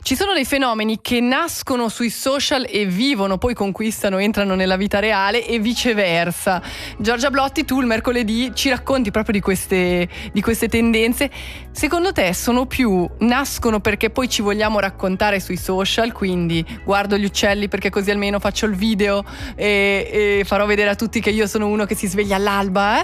Ci sono dei fenomeni che nascono sui social e vivono, poi conquistano, entrano nella vita reale e viceversa. Giorgia Blotti, tu il mercoledì ci racconti proprio di queste tendenze. Secondo te nascono perché poi ci vogliamo raccontare sui social, quindi guardo gli uccelli perché così almeno faccio il video e farò vedere a tutti che io sono uno che si sveglia all'alba,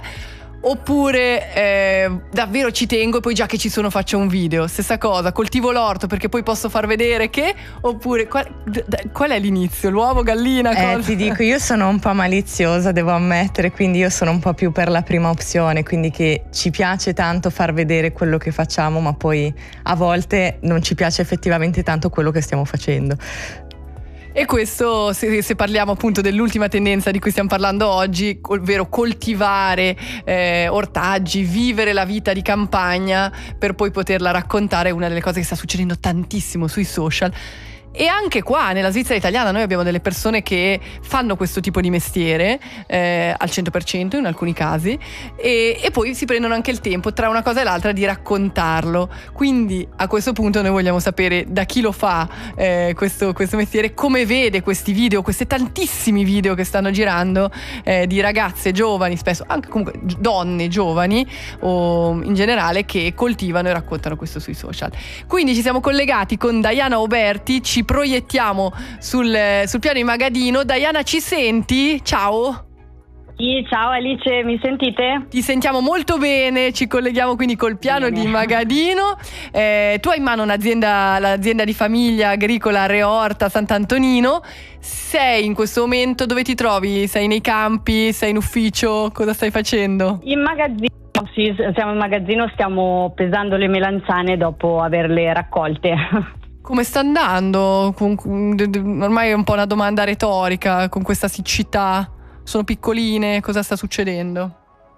Oppure davvero ci tengo e poi già che ci sono faccio un video? Stessa cosa, coltivo l'orto perché poi posso far vedere che? Oppure qual è l'inizio? L'uovo, gallina? Cosa? Ti dico, io sono un po' maliziosa, devo ammettere, quindi io sono un po' più per la prima opzione, quindi che ci piace tanto far vedere quello che facciamo, ma poi a volte non ci piace effettivamente tanto quello che stiamo facendo. E questo, se parliamo appunto dell'ultima tendenza di cui stiamo parlando oggi, ovvero coltivare ortaggi, vivere la vita di campagna per poi poterla raccontare, è una delle cose che sta succedendo tantissimo sui social. E anche qua nella Svizzera italiana noi abbiamo delle persone che fanno questo tipo di mestiere al 100% in alcuni casi e poi si prendono anche il tempo tra una cosa e l'altra di raccontarlo. Quindi a questo punto noi vogliamo sapere da chi lo fa questo mestiere, come vede questi video, questi tantissimi video che stanno girando di ragazze giovani, spesso anche comunque donne giovani o in generale, che coltivano e raccontano questo sui social. Quindi ci siamo collegati con Diana Oberti, ci proiettiamo sul piano di Magadino. Diana, ci senti? Ciao. Sì, ciao Alice, mi sentite? Ti sentiamo molto bene, ci colleghiamo quindi col piano di Magadino. Tu hai in mano l'azienda di famiglia agricola Reorta Sant'Antonino. Sei in questo momento, dove ti trovi? Sei nei campi? Sei in ufficio? Cosa stai facendo? In magazzino, sì, siamo in magazzino, stiamo pesando le melanzane dopo averle raccolte. Come sta andando? Ormai è un po' una domanda retorica con questa siccità. Sono piccoline, cosa sta succedendo?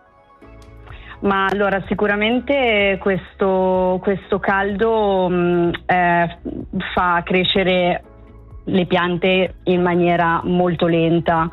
Ma allora sicuramente questo caldo fa crescere le piante in maniera molto lenta.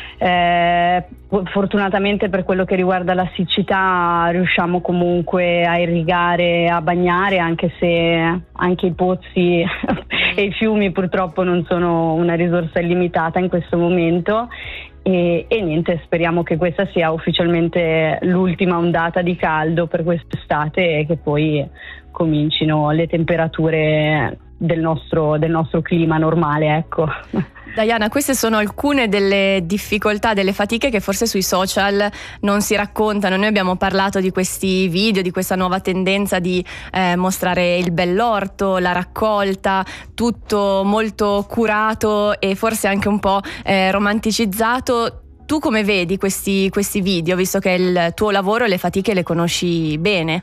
Fortunatamente per quello che riguarda la siccità riusciamo comunque a irrigare, a bagnare, anche se anche i pozzi e i fiumi purtroppo non sono una risorsa illimitata in questo momento. E niente, speriamo che questa sia ufficialmente l'ultima ondata di caldo per quest'estate e che poi comincino le temperature del nostro clima normale, ecco. Diana, queste sono alcune delle difficoltà, delle fatiche che forse sui social non si raccontano. Noi abbiamo parlato di questi video, di questa nuova tendenza di mostrare il bell'orto, la raccolta, tutto molto curato e forse anche un po' romanticizzato. Tu come vedi questi video, visto che il tuo lavoro e le fatiche le conosci bene?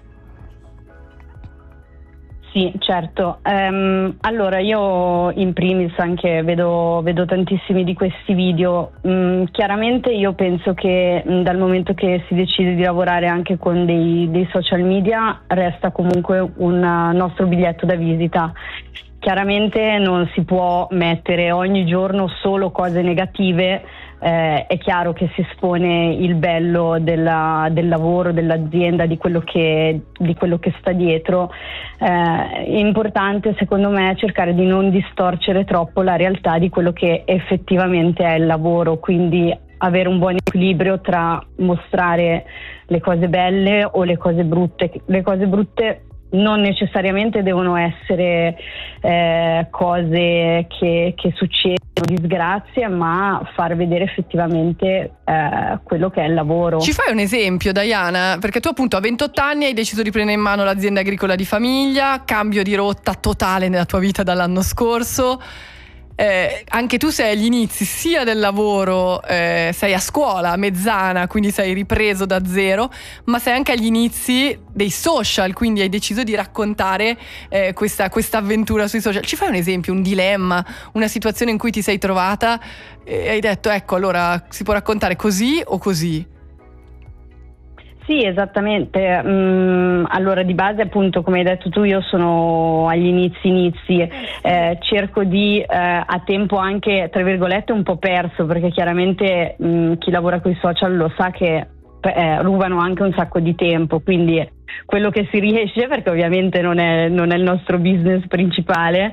Sì, certo. Allora io in primis anche vedo tantissimi di questi video. Chiaramente io penso che dal momento che si decide di lavorare anche con dei social media resta comunque un nostro biglietto da visita. Chiaramente non si può mettere ogni giorno solo cose negative. È chiaro che si espone il bello del lavoro, dell'azienda, di quello che sta dietro. È importante secondo me cercare di non distorcere troppo la realtà di quello che effettivamente è il lavoro, quindi avere un buon equilibrio tra mostrare le cose belle o le cose brutte. Le cose brutte non necessariamente devono essere cose che succedono, disgrazie, ma far vedere effettivamente quello che è il lavoro. Ci fai un esempio, Diana? Perché tu appunto a 28 anni hai deciso di prendere in mano l'azienda agricola di famiglia, cambio di rotta totale nella tua vita dall'anno scorso. Anche tu sei agli inizi sia del lavoro, sei a scuola a Mezzana, quindi sei ripreso da zero, ma sei anche agli inizi dei social, quindi hai deciso di raccontare questa avventura sui social. Ci fai un esempio, un dilemma, una situazione in cui ti sei trovata e hai detto ecco, allora si può raccontare così o così? Sì, esattamente. Allora di base appunto come hai detto tu io sono agli inizi, cerco di a tempo anche tra virgolette un po' perso, perché chiaramente chi lavora con i social lo sa che rubano anche un sacco di tempo, quindi quello che si riesce, perché ovviamente non è il nostro business principale,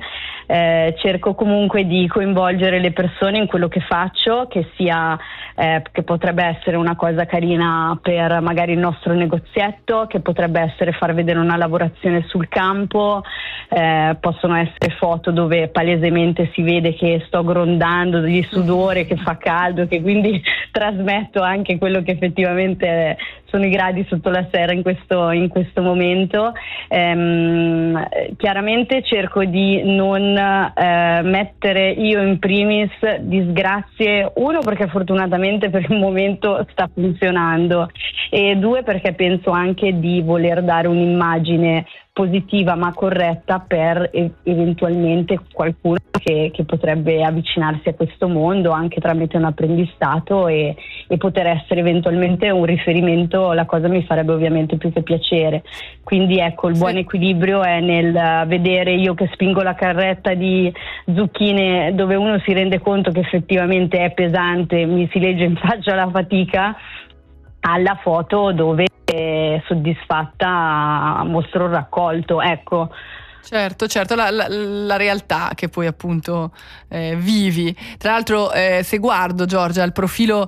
cerco comunque di coinvolgere le persone in quello che faccio, che sia che potrebbe essere una cosa carina per magari il nostro negozietto, che potrebbe essere far vedere una lavorazione sul campo, possono essere foto dove palesemente si vede che sto grondando di sudore, che fa caldo, che quindi trasmetto anche quello che effettivamente sono i gradi sotto la serra in questo momento. Chiaramente cerco di non mettere io in primis disgrazie, uno perché fortunatamente per il momento sta funzionando, e due perché penso anche di voler dare un'immagine positiva ma corretta per eventualmente qualcuno che potrebbe avvicinarsi a questo mondo anche tramite un apprendistato e poter essere eventualmente un riferimento. La cosa mi farebbe ovviamente più che piacere, quindi ecco, il buon equilibrio è nel vedere io che spingo la carretta di zucchine dove uno si rende conto che effettivamente è pesante, mi si legge in faccia la fatica, alla foto dove soddisfatta mostro il raccolto, ecco. Certo, la realtà che poi appunto vivi. Tra l'altro se guardo, Giorgia, il profilo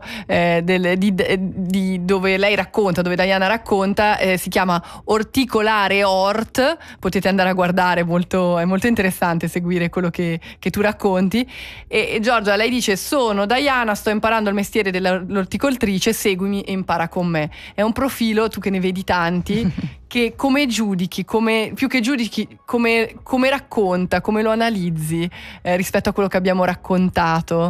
di dove lei racconta, dove Diana racconta, si chiama Orticolare Ort, potete andare a guardare, è molto interessante seguire quello che tu racconti. E Giorgia, lei dice: sono Diana, sto imparando il mestiere dell'orticoltrice, seguimi e impara con me. È un profilo, tu che ne vedi tanti, che come giudichi, più che giudichi, come racconta, come lo analizzi rispetto a quello che abbiamo raccontato?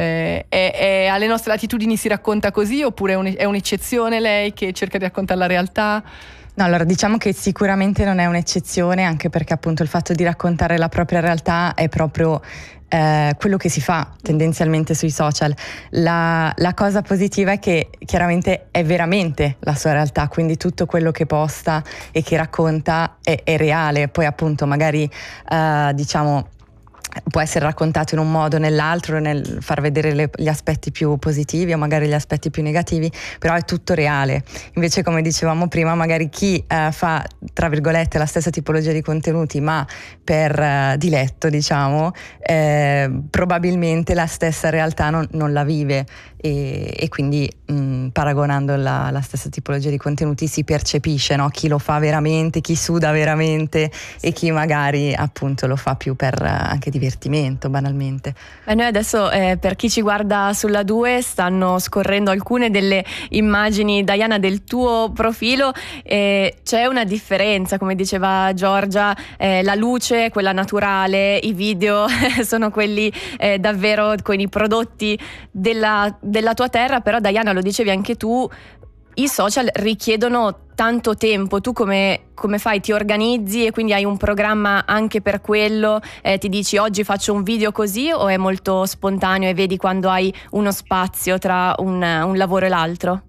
Alle nostre latitudini si racconta così, oppure è un'eccezione lei che cerca di raccontare la realtà? No, allora diciamo che sicuramente non è un'eccezione, anche perché appunto il fatto di raccontare la propria realtà è proprio quello che si fa tendenzialmente sui social. La cosa positiva è che chiaramente è veramente la sua realtà, quindi tutto quello che posta e che racconta è reale. Poi appunto magari diciamo può essere raccontato in un modo o nell'altro, nel far vedere gli aspetti più positivi o magari gli aspetti più negativi, però è tutto reale. Invece, come dicevamo prima, magari chi fa tra virgolette la stessa tipologia di contenuti ma per diletto, diciamo, probabilmente la stessa realtà non la vive, e quindi paragonando la stessa tipologia di contenuti si percepisce, no? Chi lo fa veramente, chi suda veramente e chi magari appunto lo fa più per anche divertimento, banalmente. Noi adesso per chi ci guarda sulla 2 stanno scorrendo alcune delle immagini, Diana, del tuo profilo. C'è una differenza, come diceva Giorgia, la luce, quella naturale, i video sono quelli davvero con i prodotti della tua terra, però Diana, lo dicevi anche tu, i social richiedono tanto tempo. Tu come fai? Ti organizzi e quindi hai un programma anche per quello? Ti dici oggi faccio un video così, o è molto spontaneo e vedi quando hai uno spazio tra un lavoro e l'altro?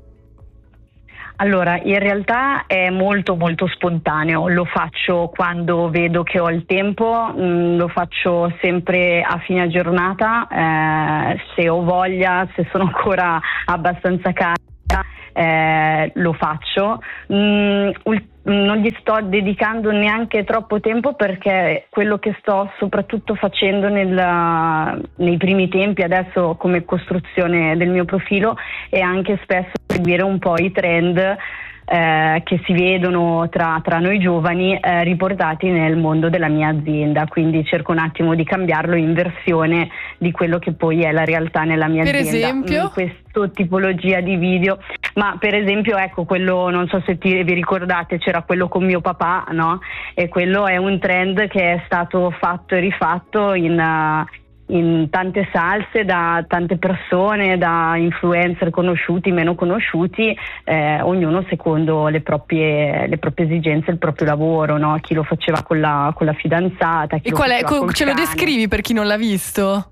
Allora, in realtà è molto molto spontaneo, lo faccio quando vedo che ho il tempo, lo faccio sempre a fine giornata, se ho voglia, se sono ancora abbastanza carica, lo faccio. Non gli sto dedicando neanche troppo tempo, perché quello che sto soprattutto facendo nei primi tempi adesso come costruzione del mio profilo è anche spesso seguire un po' i trend che si vedono tra noi giovani riportati nel mondo della mia azienda, quindi cerco un attimo di cambiarlo in versione di quello che poi è la realtà nella mia azienda. Per esempio? Questa tipologia di video, ma per esempio ecco quello, non so se vi ricordate, c'era quello con mio papà, no? E quello è un trend che è stato fatto e rifatto in tante salse da tante persone, da influencer conosciuti, meno conosciuti, ognuno secondo le proprie esigenze, il proprio lavoro, no? Chi lo faceva con la fidanzata, chi e lo qual è? faceva col Ce lo cane. descrivi per chi non l'ha visto?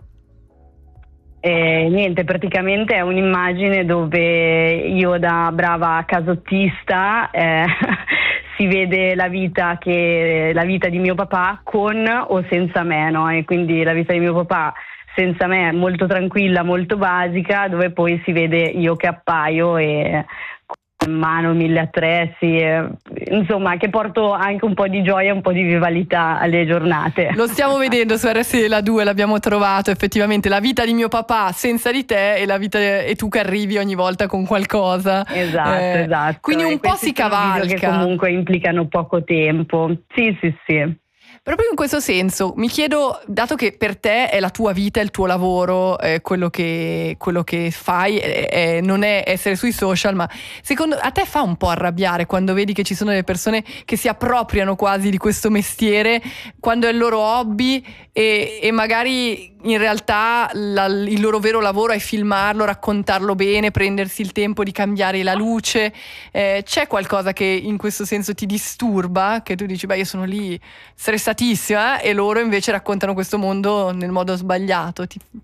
Niente, praticamente è un'immagine dove io, da brava casottista, si vede la vita di mio papà con o senza me, no? E quindi la vita di mio papà senza me è molto tranquilla, molto basica, dove poi si vede io che appaio e in mano, 1000 attrezzi, insomma, che porto anche un po' di gioia e un po' di vivalità alle giornate. Lo stiamo vedendo su RSL 2, l'abbiamo trovato effettivamente, la vita di mio papà senza di te e tu che arrivi ogni volta con qualcosa. Esatto. Quindi un po' si cavalca. Che comunque implicano poco tempo. Sì. Proprio in questo senso, mi chiedo, dato che per te è la tua vita, il tuo lavoro, quello che fai, non è essere sui social, ma secondo a te fa un po' arrabbiare quando vedi che ci sono delle persone che si appropriano quasi di questo mestiere, quando è il loro hobby e magari in realtà il loro vero lavoro è filmarlo, raccontarlo bene, prendersi il tempo di cambiare la luce. C'è qualcosa che in questo senso ti disturba? Che tu dici, beh, io sono lì stressatissima e loro invece raccontano questo mondo nel modo sbagliato.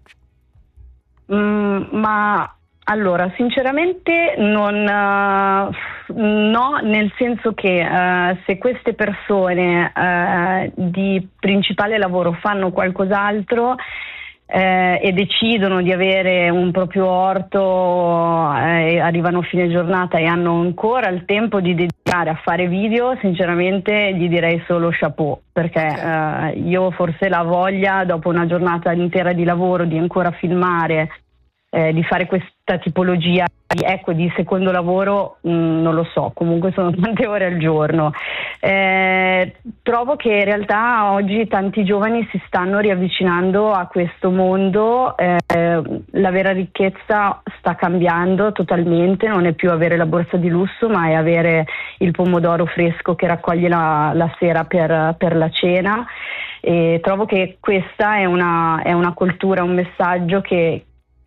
Ma allora, sinceramente no, nel senso che se queste persone di principale lavoro fanno qualcos'altro e decidono di avere un proprio orto e arrivano a fine giornata e hanno ancora il tempo di dedicare a fare video, sinceramente gli direi solo chapeau, perché io forse la voglia dopo una giornata intera di lavoro di ancora filmare, di fare questa tipologia di secondo lavoro, non lo so, comunque sono tante ore al giorno. Trovo che in realtà oggi tanti giovani si stanno riavvicinando a questo mondo, la vera ricchezza sta cambiando totalmente, non è più avere la borsa di lusso, ma è avere il pomodoro fresco che raccoglie la sera per la cena, e trovo che questa è una cultura, un messaggio che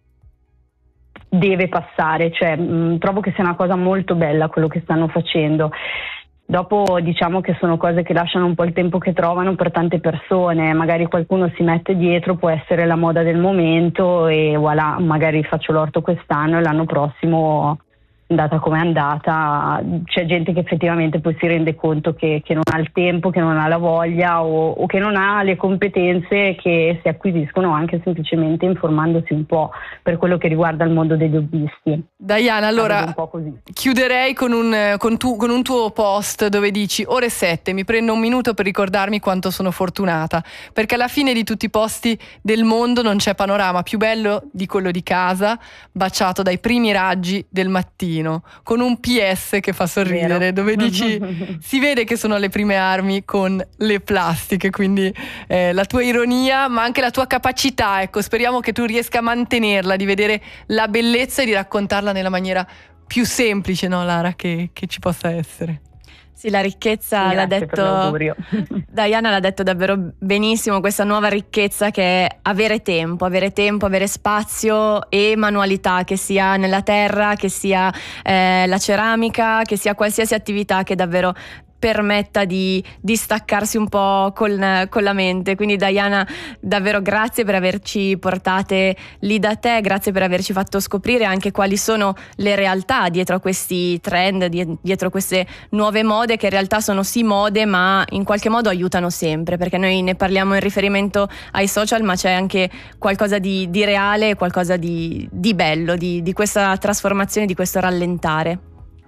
deve passare, cioè trovo che sia una cosa molto bella quello che stanno facendo. Dopo diciamo che sono cose che lasciano un po' il tempo che trovano per tante persone, magari qualcuno si mette dietro, può essere la moda del momento e voilà, magari faccio l'orto quest'anno e l'anno prossimo andata come è andata. C'è gente che effettivamente poi si rende conto che non ha il tempo, che non ha la voglia o che non ha le competenze che si acquisiscono anche semplicemente informandosi un po' per quello che riguarda il mondo degli hobbisti. Diana, allora chiuderei con un tuo post dove dici: ore 7, mi prendo un minuto per ricordarmi quanto sono fortunata, perché alla fine di tutti i posti del mondo non c'è panorama più bello di quello di casa, baciato dai primi raggi del mattino, con un PS che fa sorridere. Vero. Dove dici si vede che sono le prime armi con le plastiche, quindi la tua ironia ma anche la tua capacità, ecco, speriamo che tu riesca a mantenerla, di vedere la bellezza e di raccontarla nella maniera più semplice, no Lara, che ci possa essere. Sì, la ricchezza l'ha detto Diana, l'ha detto davvero benissimo, questa nuova ricchezza che è avere tempo, avere spazio e manualità, che sia nella terra, che sia la ceramica, che sia qualsiasi attività che davvero permetta di staccarsi un po' con la mente. Quindi Diana, davvero grazie per averci portate lì da te, grazie per averci fatto scoprire anche quali sono le realtà dietro a questi trend, dietro a queste nuove mode, che in realtà sono sì mode ma in qualche modo aiutano sempre, perché noi ne parliamo in riferimento ai social, ma c'è anche qualcosa di reale, qualcosa di bello, di questa trasformazione, di questo rallentare.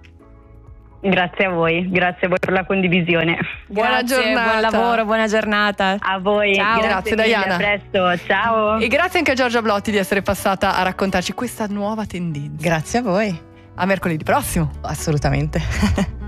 Grazie a voi per la condivisione. Buona giornata. Buon lavoro, buona giornata. A voi. Ciao. Grazie Diana. A presto, ciao. E grazie anche a Giorgia Blotti di essere passata a raccontarci questa nuova tendenza. Grazie a voi. A mercoledì prossimo. Assolutamente.